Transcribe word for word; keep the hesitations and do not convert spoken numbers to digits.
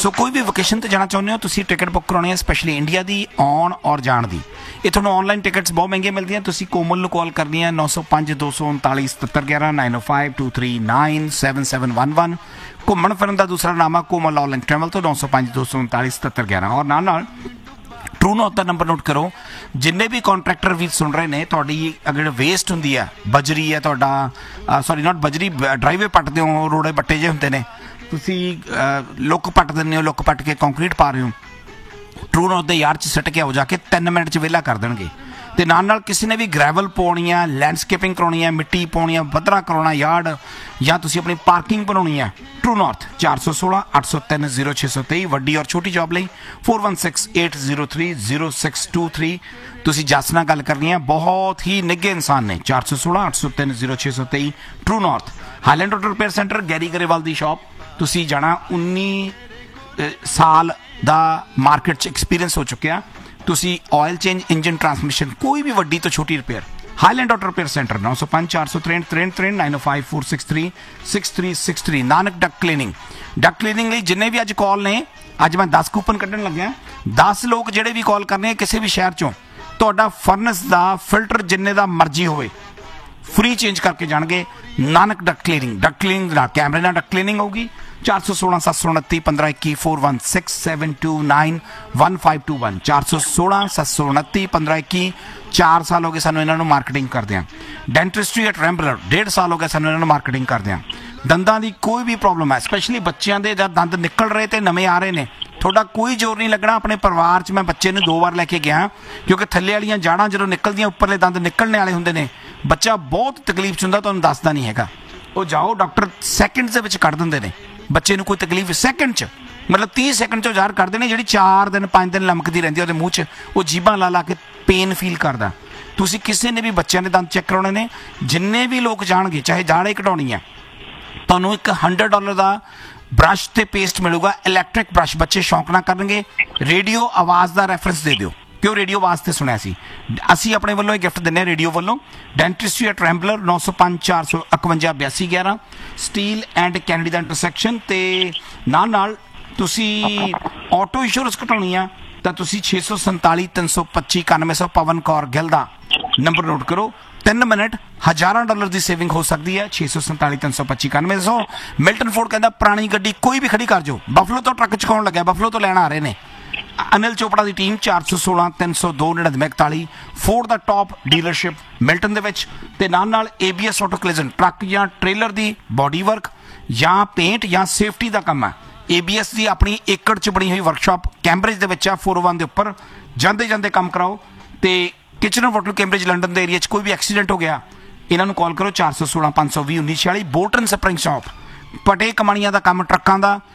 सो कोई भी वोकेशन ते जाना चाਹੁੰਦੇ ਹੋ ਤੁਸੀਂ ਟਿਕਟ ਬੁੱਕ ਕਰਾਉਣੀ ਹੈ ਸਪੈਸ਼ਲੀ ਇੰਡੀਆ ਦੀ ਆਉਣ ਔਰ ਜਾਣ ਦੀ। ਇਹ ਤੁਹਾਨੂੰ ਆਨਲਾਈਨ ਟਿਕਟਸ ਬਹੁਤ ਮਹਿੰਗੀਆਂ ਮਿਲਦੀਆਂ। ਤੁਸੀਂ ਕੋਮਲ ਨੂੰ ਕਾਲ ਕਰਨੀ ਹੈ ਨੌ ਸੌ ਪੰਜ ਦੋ ਸੌ ਉਨਤਾਲੀ ਸਤੱਤਰ ਗਿਆਰਾਂ ਨਾਈਨ ਓ five two three nine seven seven one one. ਘੁੰਮਣ ਫਿਰਨ ਦਾ ਦੂਸਰਾ ਨਾਮ ਆ ਕੋਮਲ ਆਨਲਾਈਨ ਟਰੈਵਲ ਤੋਂ ਨੌ ਸੌ ਪੰਜ ਦੋ ਸੌ ਉਨਤਾਲੀ ਸਤੱਤਰ ਗਿਆਰਾਂ। ਔਰ ਨਾਲ ਨਾਲ ਟਰੂ ਨੋਟ ਦਾ ਨੰਬਰ ਨੋਟ ਕਰੋ। ਜਿੰਨੇ ਵੀ ਕੰਟਰੈਕਟਰ ਵੀ ਸੁਣ ਰਹੇ ਨੇ ਤੁਹਾਡੀ ਅਗਰ ਵੇਸਟ ਹੁੰਦੀ ਹੈ ਬਜਰੀ ਹੈ ਤੁਹਾਡਾ ਸੌਰੀ ਨਾਟ ਬਜਰੀ ਡਰਾਈਵੇ ਪੱਟਦੇ ਹੋ ਰੋੜੇ ਬੱਟੇ ਜਿਹੇ ਹੁੰਦੇ ਨੇ ਤੁਸੀਂ ਲੁੱਕ ਪੱਟ ਦਿੰਦੇ ਹੋ ਲੁੱਕ ਪੱਟ ਕੇ ਕੰਕਰੀਟ ਪਾ ਰਹੇ ਹੋ ਟਰੂ ਨੋਟ ਦੇ ਯਾਰ 'ਚ ਸਿੱਟ ਕੇ ਆਓ ਜਾ ਕੇ ਤਿੰਨ ਮਿੰਟ 'ਚ ਵਿਹਲਾ ਕਰ ਦੇਣਗੇ। ਤੇ ਨਾਲ ਨਾਲ ਕਿਸੇ ਨੇ ਵੀ ਗ੍ਰੈਵਲ ਪਾਉਣੀ ਆ ਲੈਂਡਸਕੇਪਿੰਗ ਕਰਾਉਣੀ ਹੈ ਮਿੱਟੀ ਪਾਉਣੀ ਆ ਬੱਦਰਾ ਕਰਾਉਣਾ ਯਾਰਡ ਜਾਂ ਤੁਸੀਂ ਆਪਣੀ ਪਾਰਕਿੰਗ ਬਣਾਉਣੀ ਹੈ ਟਰੂ ਨਾਰਥ ਚਾਰ ਸੌ ਸੋਲਾਂ ਅੱਠ ਸੌ ਤਿੰਨ ਜ਼ੀਰੋ ਛੇ ਸੌ ਤੇਈ ਵੱਡੀ ਔਰ ਛੋਟੀ ਜੋਬ ਲਈ four one six eight zero three zero six two three. ਤੁਸੀਂ ਜੱਸ ਨਾਲ ਗੱਲ ਕਰਨੀ ਹੈ ਬਹੁਤ ਹੀ ਨਿੱਘੇ ਇਨਸਾਨ ਨੇ ਚਾਰ ਸੌ ਸੋਲਾਂ ਅੱਠ ਸੌ ਤਿੰਨ ਜ਼ੀਰੋ ਛੇ ਸੌ ਤੇਈ true north Highland auto repair centre Garry Grewal ਦੀ ਸ਼ਾਪ। ਤੁਸੀਂ ਜਾਣਾ ਉੱਨੀ ਸਾਲ ਦਾ ਮਾਰਕੀਟ 'ਚ ਐਕਸਪੀਰੀਅੰਸ ਹੋ ਚੁੱਕਿਆ। ਤੁਸੀਂ ਆਇਲ ਚੇਂਜ ਇੰਜਨ ਟਰਾਂਸਮਿਸ਼ਨ ਕੋਈ ਵੀ ਵੱਡੀ ਤੋਂ ਛੋਟੀ repair Highland auto repair centre ਨੌ ਸੌ ਪੰਜ ਚਾਰ ਸੌ ਤਰੇਂਹਠ ਤਰੇਂਹਠ ਤਰੇਂਹਠ ਨਾਈਨ ਓ five four six three six three six three. Nanak ਡਕ ਕਲੀਨਿੰਗ ਡਕ ਕਲੀਨਿੰਗ ਲਈ ਜਿੰਨੇ ਵੀ ਅੱਜ ਕਾਲ ਨੇ ਅੱਜ ਮੈਂ ਦਸ ਕੂਪਨ ਕੱਢਣ ਲੱਗਿਆ। ਦਸ ਲੋਕ ਜਿਹੜੇ ਵੀ ਕਾਲ ਕਰਨੇ ਕਿਸੇ ਵੀ ਸ਼ਹਿਰ 'ਚੋਂ ਤੁਹਾਡਾ ਫਰਨਸ ਦਾ ਫਿਲਟਰ ਜਿੰਨੇ ਦਾ ਮਰਜ਼ੀ ਹੋਵੇ ਫ੍ਰੀ ਚੇਂਜ ਕਰਕੇ ਜਾਣਗੇ। ਨਾਨਕ ਡਕ ਕਲੀਨਿੰਗ ਡਕ ਕਲੀਨਿੰਗ ਨਾਲ ਕੈਮਰੇ ਨਾਲ ਡਕ ਕਲੀਨਿੰਗ ਹੋਊਗੀ। ਚਾਰ ਸੌ ਸੋਲਾਂ ਸੱਤ ਸੌ ਉਨੱਤੀ ਪੰਦਰਾਂ ਇੱਕੀ four one six seven to nine one five to one ਚਾਰ ਸੌ ਸੋਲਾਂ ਸੱਤ ਸੌ ਉਨੱਤੀ ਪੰਦਰਾਂ ਇੱਕੀ। ਚਾਰ ਸਾਲ ਹੋ ਗਏ ਸਾਨੂੰ ਇਹਨਾਂ ਨੂੰ ਮਾਰਕੀਟਿੰਗ ਕਰਦਿਆਂ। ਡੈਂਟਿਸਟਰੀ ਐਟ ਰੈਂਬਲਰ ਡੇਢ ਸਾਲ ਹੋ ਗਿਆ ਸਾਨੂੰ ਇਹਨਾਂ ਨੂੰ ਮਾਰਕੀਟਿੰਗ ਕਰਦਿਆਂ। ਦੰਦਾਂ ਦੀ ਕੋਈ ਵੀ ਪ੍ਰੋਬਲਮ ਹੈ ਸਪੈਸ਼ਲੀ ਬੱਚਿਆਂ ਦੇ ਜਦ ਦੰਦ ਨਿਕਲ ਰਹੇ ਤੇ ਨਵੇਂ ਆ ਰਹੇ ਨੇ ਤੁਹਾਡਾ ਕੋਈ ਜ਼ੋਰ ਨਹੀਂ ਲੱਗਣਾ। ਆਪਣੇ ਪਰਿਵਾਰ 'ਚ ਮੈਂ ਬੱਚੇ ਨੂੰ ਦੋ ਵਾਰ ਲੈ ਕੇ ਗਿਆ ਕਿਉਂਕਿ ਥੱਲੇ ਵਾਲੀਆਂ ਜਾੜਾਂ ਜਦੋਂ ਨਿਕਲਦੀਆਂ ਉੱਪਰਲੇ ਦੰਦ ਨਿਕਲਣੇ ਵਾਲੇ ਹੁੰਦੇ ਨੇ ਬੱਚਾ ਬਹੁਤ ਤਕਲੀਫ 'ਚ ਹੁੰਦਾ ਤੁਹਾਨੂੰ ਦੱਸਦਾ ਨਹੀਂ ਹੈਗਾ। ਉਹ ਜਾਓ ਡਾਕਟਰ ਸੈਕਿੰਡਸ ਦੇ ਵਿੱਚ ਕੱਢ ਦਿੰਦੇ ਨੇ ਬੱਚੇ ਨੂੰ ਕੋਈ ਤਕਲੀਫ ਸੈਕਿੰਡ 'ਚ ਮਤਲਬ ਤੀਹ ਸੈਕਿੰਡ 'ਚੋਂ ਜ਼ਾਹਰ ਕਰਦੇ ਨੇ ਜਿਹੜੀ ਚਾਰ ਦਿਨ ਪੰਜ ਦਿਨ ਲਮਕਦੀ ਰਹਿੰਦੀ ਉਹਦੇ ਮੂੰਹ 'ਚ ਉਹ ਜੀਭਾਂ ਲਾ ਲਾ ਕੇ ਪੇਨ ਫੀਲ ਕਰਦਾ। ਤੁਸੀਂ ਕਿਸੇ ਨੇ ਵੀ ਬੱਚਿਆਂ ਦੇ ਦੰਦ ਚੈੱਕ ਕਰਾਉਣੇ ਨੇ ਜਿੰਨੇ ਵੀ ਲੋਕ ਜਾਣਗੇ ਚਾਹੇ ਜਾੜਾ ਹੀ ਕਢਾਉਣੀ ਹੈ ਤੁਹਾਨੂੰ ਇੱਕ ਹੰਡਰਡ ਡਾਲਰ ਦਾ ਬਰਸ਼ ਤੇ ਪੇਸਟ ਮਿਲੂਗਾ ਇਲੈਕਟ੍ਰਿਕ ਬਰਸ਼। ਬੱਚੇ ਸ਼ੌਂਕ ਨਾਲ ਕਰਨਗੇ। ਰੇਡੀਓ ਆਵਾਜ਼ ਦਾ ਰੈਫਰੈਂਸ ਦੇ ਦਿਓ ਕਿਉਂ ਰੇਡੀਓ ਆਵਾਜ਼ ਤੇ ਸੁਣਿਆ ਸੀ ਅਸੀਂ ਆਪਣੇ ਵੱਲੋਂ ਇਹ ਗਿਫਟ ਦਿੰਦੇ ਹਾਂ ਰੇਡੀਓ ਵੱਲੋਂ। ਡੈਂਟਿਸਟਰੀ ਐਟ ਰੈਂਬਲਰ ਨੌ ਸੌ ਪੰਜ ਚਾਰ ਸੌ ਇਕਵੰਜਾ ਬਿਆਸੀ ਗਿਆਰਾਂ steel and Kennedy the intersection. ਤੇ ਨਾਲ ਨਾਲ ਤੁਸੀਂ ਆਟੋ ਇੰਸ਼ੋਰੈਂਸ ਘਟਾਉਣੀ ਆ ਤਾਂ ਤੁਸੀਂ ਛੇ ਸੌ ਸੰਤਾਲੀ ਤਿੰਨ ਸੌ ਪੱਚੀ ਇਕਾਨਵੇਂ ਸੌ ਪਵਨ ਕੌਰ ਗਿੱਲ ਦਾ ਨੰਬਰ ਨੋਟ ਕਰੋ। ਤਿੰਨ ਮਿੰਟ ਹਜ਼ਾਰਾਂ ਡਾਲਰ ਦੀ ਸੇਵਿੰਗ ਹੋ ਸਕਦੀ ਹੈ। ਛੇ ਸੌ ਸੰਤਾਲੀ ਤਿੰਨ ਸੌ ਪੱਚੀ ਇਕਾਨਵੇਂ ਸੌ। ਮਿਲਟਨ ਫੋਰਡ ਕਹਿੰਦਾ ਪੁਰਾਣੀ ਗੱਡੀ ਕੋਈ ਵੀ ਖੜੀ ਕਰ ਜਾਓ ਬਫਲੋ ਤੋਂ ਟਰੱਕ ਚੁਕਾਉਣ ਲੱਗਿਆ ਬਫਲੋ ਤੋਂ ਲੈਣ ਆ ਰਹੇ ਨੇ। ਅਨਿਲ ਚੋਪੜਾ ਦੀ ਟੀਮ ਚਾਰ ਸੌ ਸੋਲਾਂ ਤਿੰਨ ਸੌ ਦੋ ਨੜਿਨਵੇਂ ਇਕਤਾਲੀ ਫੋਰਡ ਦਾ ਟੌਪ ਡੀਲਰਸ਼ਿਪ ਮਿਲਟਨ ਦੇ ਵਿੱਚ। ਤੇ ਨਾਲ ਨਾਲ A B S auto ਕਲਿਜ਼ਨ truck ਜਾਂ ਟ੍ਰੇਲਰ ਦੀ ਬਾਡੀ ਵਰਕ ਜਾਂ ਪੇਂਟ ਜਾਂ ਸੇਫਟੀ ਦਾ ਕੰਮ ਹੈ। ਏ ਬੀ ਐਸ ਦੀ ਆਪਣੀ ਏਕੜ 'ਚ ਬਣੀ ਹੋਈ ਵਰਕਸ਼ਾਪ ਕੈਂਬਰਿਜ ਦੇ ਵਿੱਚ ਆ ਫੋਰ ਓ ਵਨ ਦੇ ਉੱਪਰ ਜਾਂਦੇ ਜਾਂਦੇ ਕੰਮ ਕਰਾਓ। ਤੇ ਕਿਚਨਰ ਹੋਟਲ ਕੈਂਬਰਿਜ ਲੰਡਨ ਦੇ ਏਰੀਆ 'ਚ ਕੋਈ ਵੀ ਐਕਸੀਡੈਂਟ ਹੋ ਗਿਆ ਇਹਨਾਂ ਨੂੰ ਕਾਲ ਕਰੋ ਚਾਰ ਸੌ ਸੋਲਾਂ ਪੰਜ ਸੌ ਵੀਹ ਉੱਨੀ ਛਿਆਲੀ। ਬੋਲਟਨ ਸਪਰਿੰਗ ਸ਼ਾਪ ਪਟੇ ਕਮਾਣੀਆਂ ਦਾ ਕੰਮ ਟਰੱਕਾਂ ਦਾ